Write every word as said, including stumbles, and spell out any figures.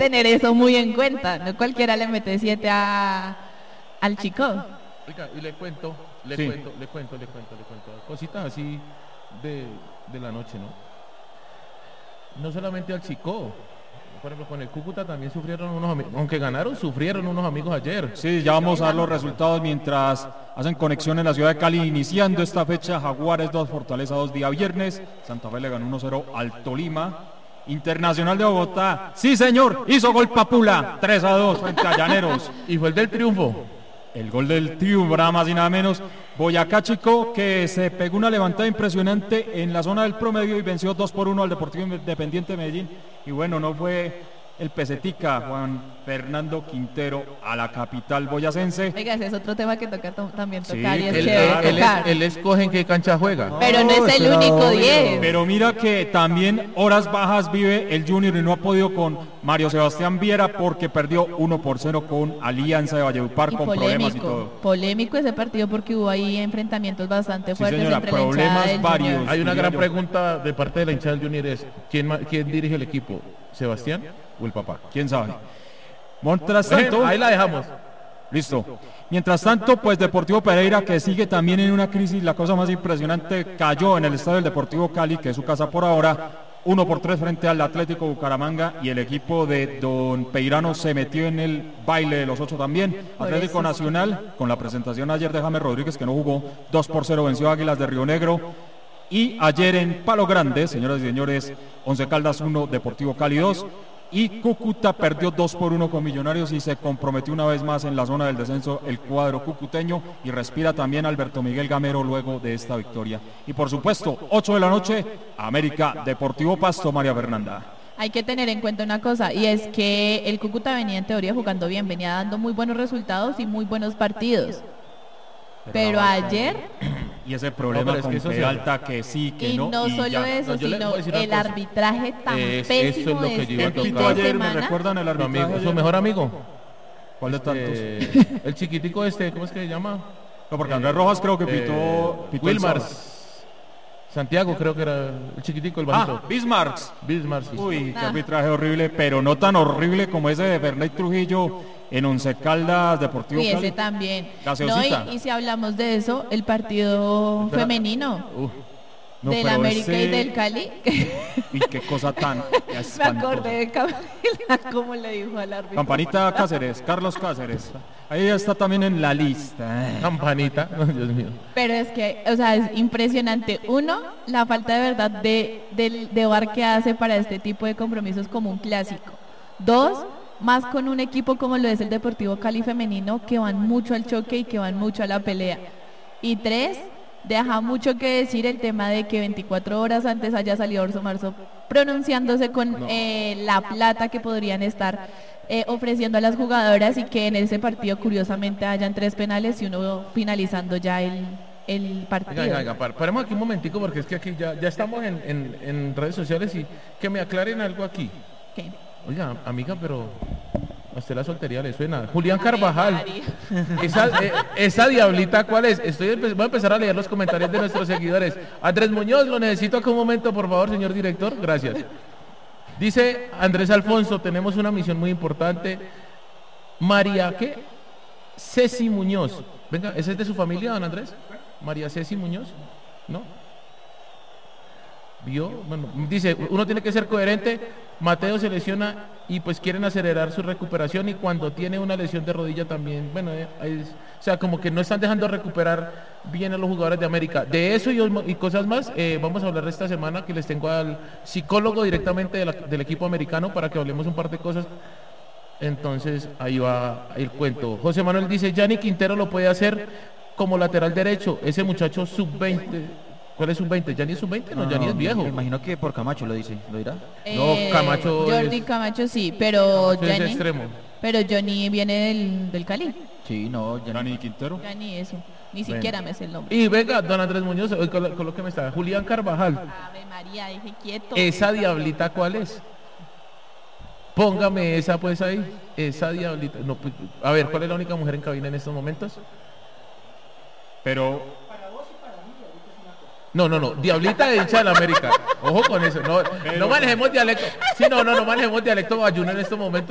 tener eso muy en cuenta. No cualquiera le mete siete a, al Chico. Oiga, y le cuento, le Sí. cuento, le cuento, le cuento, le cuento. Cositas así de, de la noche, ¿no? No solamente al Chico. Por ejemplo, con el Cúcuta también sufrieron unos amigos. Aunque ganaron, sufrieron unos amigos ayer. Sí, ya vamos a dar los resultados mientras hacen conexión en la ciudad de Cali. Iniciando esta fecha, Jaguares dos, Fortaleza dos, día viernes. Santa Fe le ganó uno cero al Tolima. Internacional de Bogotá, sí señor, hizo gol Papula, tres a dos frente a Llaneros. Y fue el del triunfo. El gol del triunfo, nada más y nada menos. Boyacá Chico, que se pegó una levantada impresionante en la zona del promedio y venció dos por uno al Deportivo Independiente de Medellín. Y bueno, no fue el pesetica Juan Fernando Quintero a la capital boyacense. Oiga, ese es otro tema que toca to- también Sí, tocar y es Él, chévere él- él es- tocar. él escoge en qué cancha juega. Pero no es el será único obvio. diez. Pero mira que también horas bajas vive el Junior y no ha podido con Mario Sebastián Viera porque perdió uno por cero con Alianza de Valledupar Y con problemas y polémico, todo. polémico ese partido porque hubo ahí enfrentamientos bastante Sí, fuertes señora, entre la hinchada problemas del varios. Junior. Hay una diría gran yo. pregunta de parte de la hinchada del Junior es ¿quién, ma- quién dirige el equipo? ¿Sebastián o el papá? ¿Quién sabe? Mientras Bueno, tanto, ahí la dejamos. listo. Mientras tanto, pues Deportivo Pereira, que sigue también en una crisis, la cosa más impresionante, cayó en el estadio del Deportivo Cali, que es su casa por ahora, uno por tres frente al Atlético Bucaramanga, y el equipo de Don Peirano se metió en el baile de los ocho también. Por Atlético eso. Nacional, con la presentación ayer de James Rodríguez, que no jugó, dos por cero venció a Águilas de Río Negro. Y ayer en Palo Grande, señoras y señores, Once Caldas uno, Deportivo Cali dos. Y Cúcuta perdió dos por uno con Millonarios y se comprometió una vez más en la zona del descenso el cuadro cucuteño y respira también Alberto Miguel Gamero luego de esta victoria. Y por supuesto, ocho de la noche, América Deportivo Pasto, María Fernanda. Hay que tener en cuenta una cosa y es que el Cúcuta venía en teoría jugando bien, venía dando muy buenos resultados y muy buenos partidos. Pero ayer, Y ese No, problema pero es con que eso se- Peralta que sí, que y no. no y solo ya. eso, No, yo le sino voy a decir una el cosa. arbitraje tan Es- eso pésimo es lo de que yo iba a este El fin pito tocar. de ayer, ¿me semana. recuerdan el Su, arbitraje? amigo, su ayer? mejor amigo. ¿Cuál de tantos? Eh, el chiquitico este, ¿cómo es que se llama? No, porque Andrés Rojas creo que pitó. Eh, pitó el Wilmar. sábado. Santiago creo que era el chiquitico, el Ah, bajito. Bismarck. Bismarck. sí. Uy, qué Ah. arbitraje horrible, pero no tan horrible como ese de Ferney Trujillo en Once Caldas Deportivo Y ese Cali. también. No, Gaseosita. y, y si hablamos de eso, el partido Espera. femenino Uf, No, del pero América ese- y del Cali. Y qué cosa tan Me espantosa. acordé de Camila, como le dijo al árbitro. Campanita Cáceres, Carlos Cáceres. Ahí está también en la lista. campanita. Dios mío. Pero es que, o sea, es impresionante. Uno, la falta de verdad de, de, de V A R que hace para este tipo de compromisos como un clásico. Dos, más con un equipo como lo es el Deportivo Cali femenino, que van mucho al choque y que van mucho a la pelea. Y tres, deja mucho que decir el tema de que veinticuatro horas antes haya salido Orso Marzo pronunciándose con eh, la plata que podrían estar eh, ofreciendo a las jugadoras y que en ese partido curiosamente hayan tres penales y uno finalizando ya el, el partido. Venga, venga, venga, paremos aquí un momentico porque es que aquí ya, ya estamos en, en, en redes sociales y que me aclaren algo aquí. ¿Qué? Oiga, amiga, pero a usted la soltería le suena. Julián Carvajal, esa, eh, esa diablita, ¿cuál es? Estoy empe- voy a empezar a leer los comentarios de nuestros seguidores. Andrés Muñoz, lo necesito acá un momento, por favor, señor director. Gracias. Dice Andrés Alfonso, tenemos una misión muy importante. María, ¿qué? Ceci Muñoz. Venga, ¿ese es de su familia, don Andrés? María Ceci Muñoz, ¿no? ¿Vio? Bueno, dice, uno tiene que ser coherente. Mateo se lesiona y pues quieren acelerar su recuperación y cuando tiene una lesión de rodilla también, bueno, eh, es- o sea, como que no están dejando recuperar bien a los jugadores de América. De eso y, os- y cosas más, eh, vamos a hablar esta semana que les tengo al psicólogo directamente de la- del equipo americano para que hablemos un par de cosas. Entonces, ahí va el cuento. José Manuel dice, Gianni Quintero lo puede hacer como lateral derecho, ese muchacho sub veinte. ¿Cuál es sub veinte? ¿Gianni es sub veinte? No, Gianni es viejo. Me imagino que por Camacho lo dice, ¿lo dirá? No, Camacho Jordi es- Camacho sí, pero Ese es Gianni, extremo. pero Johnny viene del, del Cali. Sí, no, ya Dani Quintero. Gianni eso, ni siquiera me sé el nombre. Y venga, don Andrés Muñoz, hoy colo- colóqueme esta. Julián Carvajal, Ave María, dije quieto. ¿esa diablita cuál es? Póngame esa pues ahí, esa diablita. No, pues, a ver, ¿cuál es la única mujer en cabina en estos momentos? Pero No, no, no, diablita de hincha de la América. Ojo con eso, no, no manejemos dialecto. Sí, no, no, no manejemos dialecto bayuno en estos momentos.